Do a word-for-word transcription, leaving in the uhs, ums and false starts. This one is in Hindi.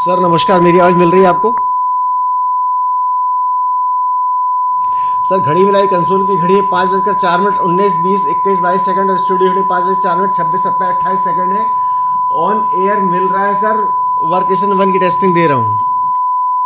सर नमस्कार, मेरी आवाज़ मिल रही है आपको? सर घड़ी मिलाई कंसोल की घड़ी है पाँच बजकर चार मिनट उन्नीस बीस इक्कीस बाईस सेकंड और स्टूडियो घड़ी पाँच बजकर चार मिनट छब्बीस सत्ताईस अट्ठाईस सेकंड है। ऑन एयर मिल रहा है सर। वर्क स्टेशन वन की टेस्टिंग दे रहा हूँ।